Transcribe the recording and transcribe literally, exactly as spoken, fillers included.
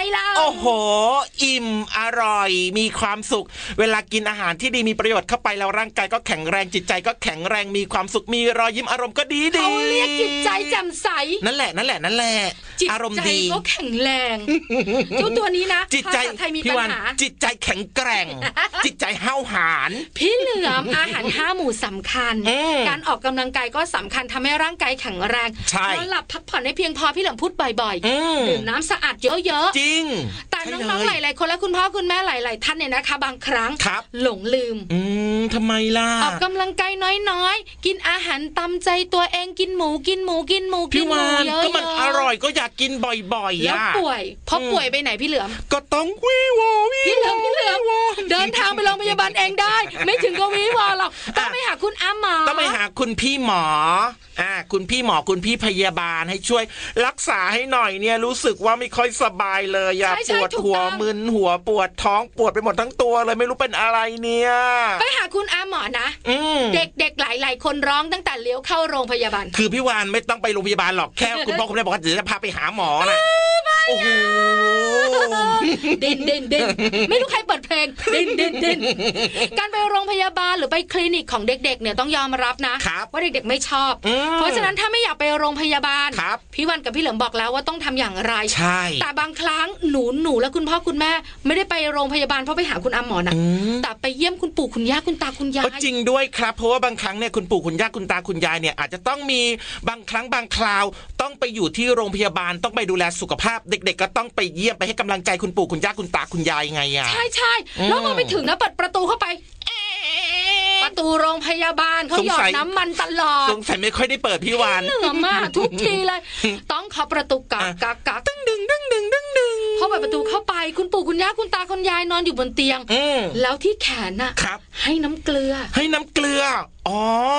ล่ะโอ้โหอิ่มอร่อยมีความสุขเวลากินอาหารที่ดีมีประโยชน์เข้าไปแล้วร่างกายก็แข็งแรงจิตใจก็แข็งแรงมีความสุขมีรอยยิ้มอารมณ์ก็ดีดีเขาเรียกจิตใจแจ่มใสนั่นแหละนั่นแหละนั่นแหละอารมณ์ดีก็แข็งแรงเจ้าตัวนี้นะจิตใจไทยมีปัญหาจิตใจแข็งแกร่งจิตใจห้าวหาญพี่เหลือมอาหารห้าหมู่สำคัญการออกกำลังกายก็สำคัญทำให้ร่างกายแข็งแรงนอนหลับพักผ่อนให้เพียงพอพี่เหลือมพูดบ่อยๆดื่มน้ำสะอาดเยอะๆจริงแต่น้องๆหลายๆคนและคุณพ่อคุณแม่หลายๆท่านเนี่ยนะคะบางครั้งหลงลืมอืมทำไมล่ะออกกำลังกายน้อยๆกินอาหารตามใจตัวเองกินหมูกินหมูกินหมูกินหมูเยอะๆก็มันอร่อยก็อยากกินบ่อยๆแล้วป่วยพอป่วยไปไหนพี่เหลือมก็ต้องวีวอวีพี่เหลือมพี่เหลือมเดินทางไปโรงพยาบาลเองได้ไม่ถึงกับวีวอหรอกต้องไปหาคุณอาหมอต้องไปหาคุณพี่หมออ่าคุณพี่หมอคุณพี่พยาบาลให้ช่วยรักษาให้หน่อยเนี่ยรู้สึกว่าไม่ค่อยสบายเลยอย่าปวดหัวมึนหัวปวดท้องปวดไปหมดทั้งตัวเลยไม่รู้เป็นอะไรเนี่ยไปหาคุณอาหมอนะเด็กๆหลายๆคนร้องตั้งแต่เลี้ยวเข้าโรงพยาบาลคือพี่วานไม่ต้องไปโรงพยาบาลหรอกแค่คุณพ่อคุณแม่บอกว่าเดี๋ยวจะพาไปหาหมอนะโอ้โหเด่นเด่นเด่นไม่รู้ใครเปิดเพลงเด่นเด่นเด่นการไปโรงพยาบาลหรือไปคลินิกของเด็กๆเนี่ยต้องยอมรับนะว่าเด็กๆไม่ชอบเพราะฉะนั้นถ้าไม่อยากไปโรงพยาบาลพี่วันกับพี่เหลิมบอกแล้วว่าต้องทำอย่างไรแต่บางครั้งหนูหนูและคุณพ่อคุณแม่ไม่ได้ไปโรงพยาบาลเพราะไปหาคุณอาหมอนะแต่ไปเยี่ยมคุณปู่คุณย่าคุณตาคุณยายก็จริงด้วยครับเพราะว่าบางครั้งเนี่ยคุณปู่คุณย่าคุณตาคุณยายเนี่ยอาจจะต้องมีบางครั้งบางคราวต้องไปอยู่ที่โรงพยาบาลต้องไปดูแลสุขภาพเด็กๆก็ต้องไปเยี่ยมไปให้กำลังใจคุณปู่คุณย่าคุณตาคุณยายไงอ่ะใช่ใช่แล้วพอไปถึงนะเปิดประตูเข้าไปประตูโรงพยาบาลเขาหยอดน้ำมันตลอดสงสัยไม่ค่อยได้เปิดพี่วานเหนื่อยมากทุกทีเลยต้องเคาะประตูกักกักกักดึงดึงดึงดึงดึงดึงพอเปิดประตูเข้าไปคุณปู่คุณย่าคุณตาคุณยายนอนอยู่บนเตียงแล้วที่แขนน่ะให้น้ำเกลือให้น้ำเกลืออ๋อ